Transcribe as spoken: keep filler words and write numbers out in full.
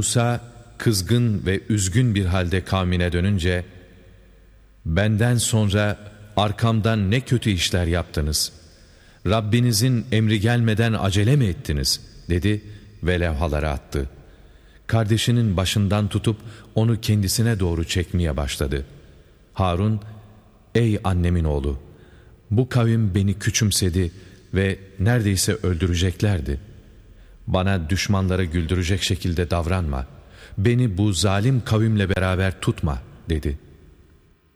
Musa kızgın ve üzgün bir halde kavmine dönünce, benden sonra arkamdan ne kötü işler yaptınız, Rabbinizin emri gelmeden acele mi ettiniz dedi ve levhaları attı. Kardeşinin başından tutup onu kendisine doğru çekmeye başladı. Harun, ey annemin oğlu, bu kavim beni küçümsedi ve neredeyse öldüreceklerdi. Bana düşmanları güldürecek şekilde davranma, beni bu zalim kavimle beraber tutma dedi.